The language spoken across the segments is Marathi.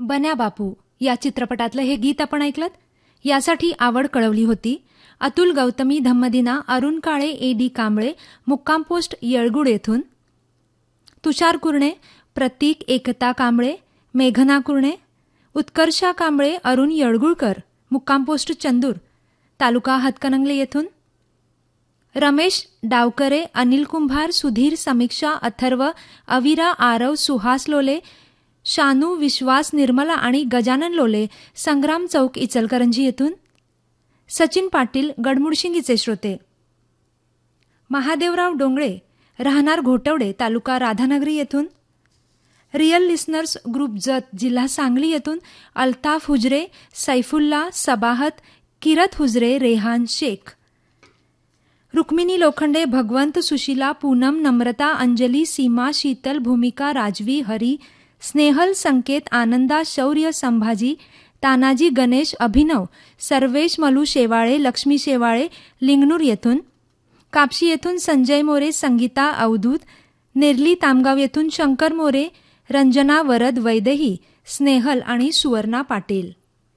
बन्या बापू या चित्रपटातलं हे गीत आपण ऐकलं. यासाठी आवड कळवली होती अतुल गौतमी, धम्मदिना, अरुण काळे, ए.डी. कांबळे, मुक्काम पोस्ट येळगुड येथून. तुषार कुरणे, प्रतीक, एकता कांबळे, मेघना कुरणे, उत्कर्षा कांबळे, अरुण येळगुळकर, मुक्काम पोस्ट चंदूर, तालुका हातकणंगले येथून. रमेश डावकरे, अनिल कुंभार, सुधीर, समीक्षा, अथर्व, अविरा, आरव, सुहास लोले, शानू, विश्वास, निर्मला आणि गजानन लोले, संग्राम चौक, इचलकरंजी येथून. सचिन पाटील, गडमुडशिंगीचे श्रोते. महादेवराव डोंगळे, राहणार घोटवडे, तालुका राधानगरी येथून. रियल लिस्नर्स ग्रुप जत, जिल्हा सांगली येथून अल्ताफ हुजरे, सैफुल्ला, सबाहत, किरत हुजरे, रेहान शेख. रुक्मिणी लोखंडे, भगवंत, सुशीला, पूनम, नम्रता, अंजली, सीमा, शीतल, भूमिका, राजवी, हरी, स्नेहल, संकेत, आनंदा, शौर्य, संभाजी, तानाजी, गणेश, अभिनव, सर्वेश, मलू शेवाळे, लक्ष्मी शेवाळे, लिंगणूर येथून. कापशी येथून संजय मोरे, संगीता अवधूत, नेरली तामगाव येथून शंकर मोरे, रंजना वरद, वैदेही, स्नेहल आणि सुवर्णा पाटील.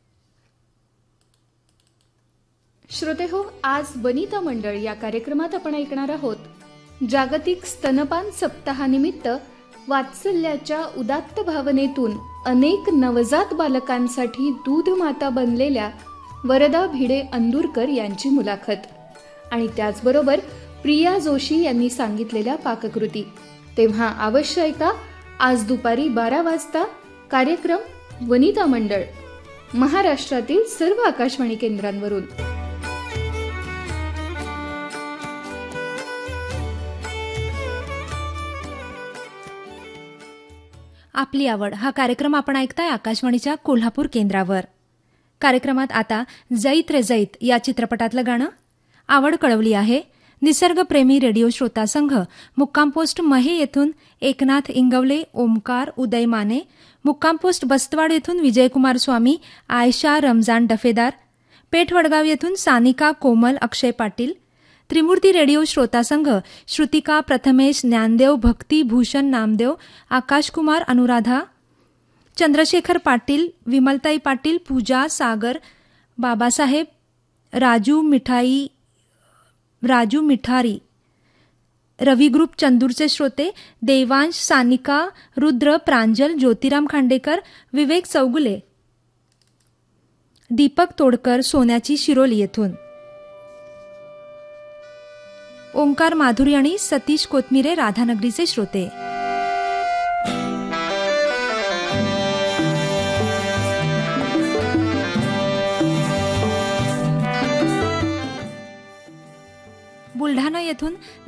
श्रोतेहो, आज वनिता मंडळ या कार्यक्रमात आपण ऐकणार आहोत जागतिक स्तनपान सप्ताहानिमित्त वात्सल्याच्या उदात्त भावनेतून अनेक नवजात बालकांसाठी दूध माता बनलेल्या वरदा भिडे अंदुरकर यांची मुलाखत आणि त्याचबरोबर प्रिया जोशी यांनी सांगितलेल्या पाककृती. तेव्हा अवश्य ऐका आज दुपारी 12 वाजता कार्यक्रम वनिता मंडळ महाराष्ट्रातील सर्व आकाशवाणी केंद्रांवरून. आपली आवड हा कार्यक्रम आपण ऐकताय आकाशवाणीच्या कोल्हापूर केंद्रावर. कार्यक्रमात आता जैत रे जैत या चित्रपटातलं गाणं. आवड कळवली आहे निसर्गप्रेमी रेडिओ श्रोता संघ, मुक्काम पोस्ट महे येथून एकनाथ इंगवले, ओमकार, उदय माने, मुक्काम पोस्ट बस्तवाड येथून विजयकुमार स्वामी, आयशा, रमजान डफेदार, पेठ वडगाव येथून सानिका, कोमल, अक्षय पाटील. त्रिमूर्ती रेडिओ श्रोता संघ, श्रुतिका, प्रथमेश, ज्ञानदेव, भक्ती, भूषण, नामदेव, आकाशकुमार, अनुराधा, चंद्रशेखर पाटील, विमलताई पाटील, पूजा, सागर, बाबासाहेब, राजू मिठारी, रवी ग्रुप चंदूरचे श्रोते, देवांश, सानिका, रुद्र, प्रांजल, ज्योतिराम खांडेकर, विवेक चौगुले, दीपक तोडकर, सोन्याची, शिरोली येथून. ओंकार माधुरी आणि सतीश कोथमिरे, राधानगरीचे श्रोते. बुलढाणा येथून